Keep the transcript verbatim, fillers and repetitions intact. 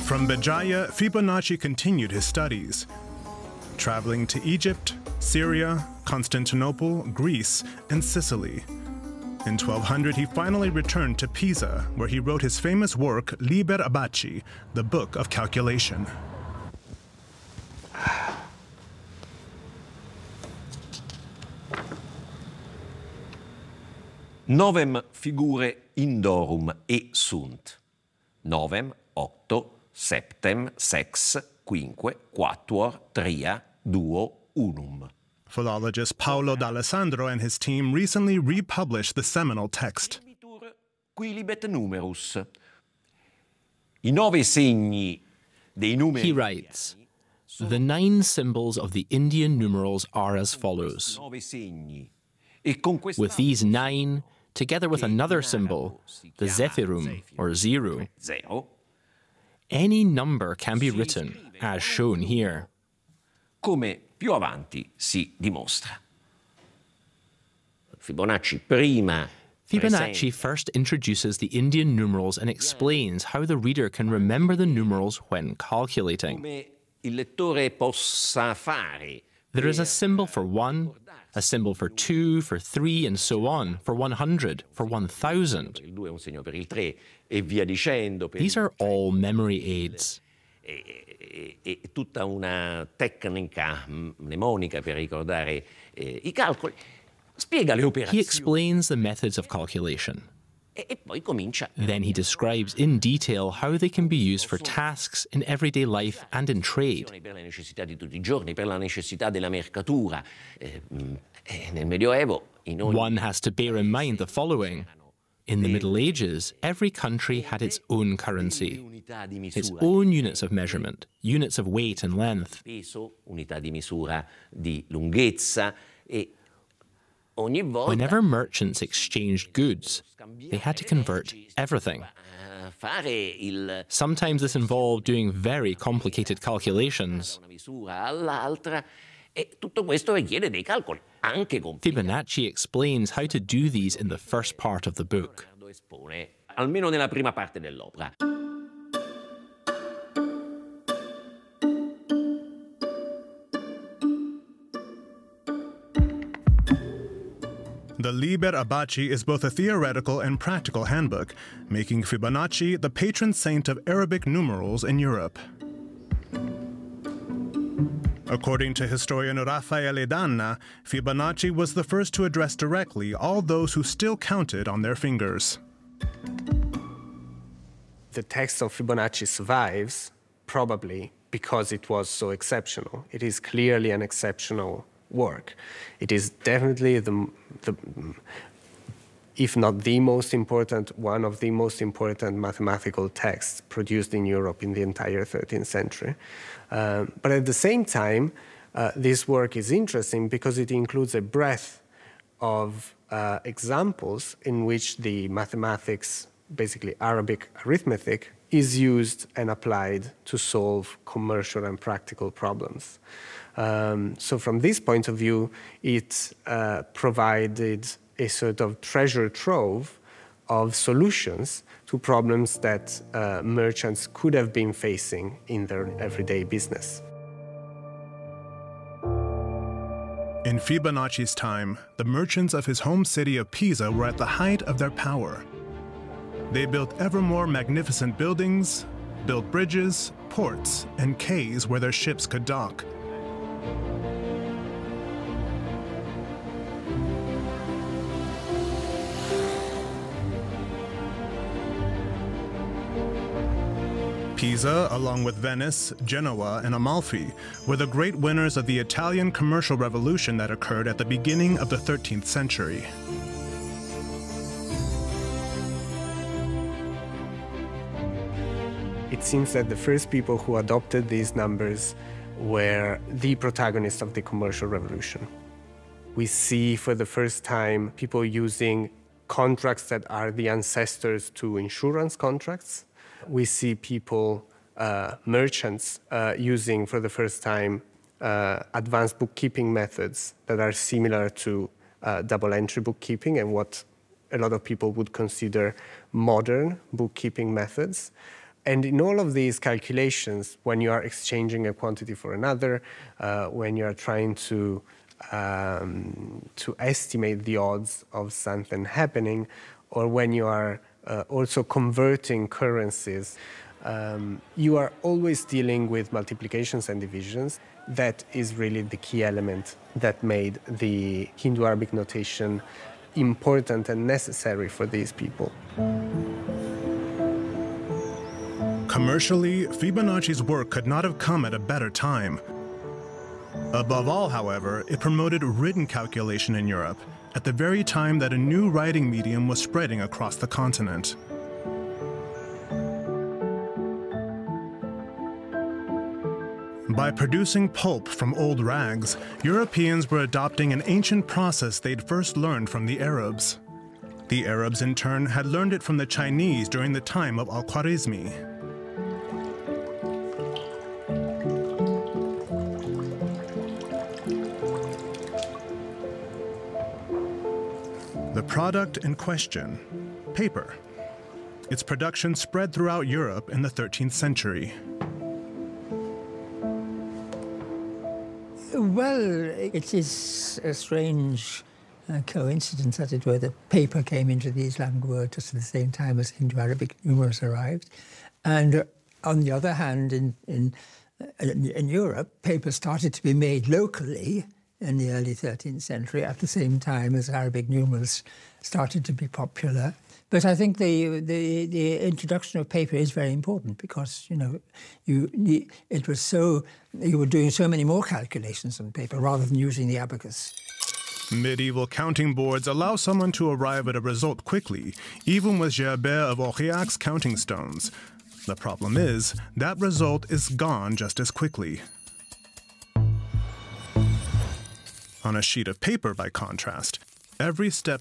From Béjaïa, Fibonacci continued his studies, traveling to Egypt, Syria, Constantinople, Greece, and Sicily. In twelve hundred, he finally returned to Pisa, where he wrote his famous work, Liber Abaci, the Book of Calculation. Novem figure indorum e sunt. Novem, octo, septem, sex, quinque, quatuor, tria, duo, unum. Philologist Paolo D'Alessandro and his team recently republished the seminal text. Quilibet numerus. I nove segni dei numeri. He writes, the nine symbols of the Indian numerals are as follows. With these nine, together with another symbol, the zephyrum, or zero, any number can be written, as shown here. Come più avanti si dimostra. Fibonacci prima Fibonacci first introduces the Indian numerals and explains how the reader can remember the numerals when calculating. come il lettore possa fare. There is a symbol for one, a symbol for two, for three, and so on, for one hundred, for one thousand. Il due è un segno per il tre e via dicendo. Per These are all memory aids. È, è tutta una tecnica mnemonica per ricordare eh, i calcoli. Spiega le He operazioni explains the methods of calculation. e, e poi comincia. Then he describes in detail how they can be used for tasks in everyday life and in trade. Per le necessità di tutti i giorni, per la necessità della mercatura. Eh, eh, nel Medioevo, in ogni... One has to bear in mind the following. In the Middle Ages, every country had its own currency, its own units of measurement, units of weight and length. Peso, unità di misura di lunghezza e ogni volta Whenever merchants exchanged goods, they had to convert everything. fare il Sometimes this involved doing very complicated calculations. una misura all'altra e tutto questo richiede dei calcoli anche complicati. Fibonacci explains how to do these in the first part of the book. Espone almeno nella prima parte dell'opera. The Liber Abaci is both a theoretical and practical handbook, making Fibonacci the patron saint of Arabic numerals in Europe. According to historian Raffaele Danna, Fibonacci was the first to address directly all those who still counted on their fingers. The text of Fibonacci survives, probably because it was so exceptional. It is clearly an exceptional work. It is definitely the, the if not the most important, one of the most important mathematical texts produced in Europe in the entire thirteenth century. Um, but at the same time, uh, this work is interesting because it includes a breadth of uh, examples in which the mathematics, basically Arabic arithmetic, is used and applied to solve commercial and practical problems. Um, so from this point of view, it uh, provided a sort of treasure trove of solutions to problems that uh, merchants could have been facing in their everyday business. In Fibonacci's time, the merchants of his home city of Pisa were at the height of their power. They built ever more magnificent buildings, built bridges, ports, and quays where their ships could dock. Pisa, along with Venice, Genoa, and Amalfi, were the great winners of the Italian commercial revolution that occurred at the beginning of the thirteenth century. It seems that the first people who adopted these numbers were the protagonists of the commercial revolution. We see for the first time people using contracts that are the ancestors to insurance contracts. We see people, uh, merchants, uh, using for the first time uh, advanced bookkeeping methods that are similar to uh, double entry bookkeeping and what a lot of people would consider modern bookkeeping methods. And in all of these calculations, when you are exchanging a quantity for another, uh, when you are trying to, um, to estimate the odds of something happening, or when you are uh, also converting currencies, um, you are always dealing with multiplications and divisions. That is really the key element that made the Hindu-Arabic notation important and necessary for these people. Commercially, Fibonacci's work could not have come at a better time. Above all, however, it promoted written calculation in Europe at the very time that a new writing medium was spreading across the continent. By producing pulp from old rags, Europeans were adopting an ancient process they'd first learned from the Arabs. The Arabs, in turn, had learned it from the Chinese during the time of Al-Khwarizmi. The product in question, paper. Its production spread throughout Europe in the thirteenth century. Well, it is a strange uh, coincidence, as it were, that paper came into the Islamic world just at the same time as Hindu-Arabic numerals arrived. And uh, on the other hand, in, in, in, in Europe, paper started to be made locally in the early thirteenth century at the same time as Arabic numerals started to be popular. But I think the, the, the introduction of paper is very important because, you know, you, it was so, you were doing so many more calculations on paper rather than using the abacus. Medieval counting boards allow someone to arrive at a result quickly, even with Gerbert of Aurillac counting stones. The problem is, that result is gone just as quickly. On a sheet of paper, by contrast, every step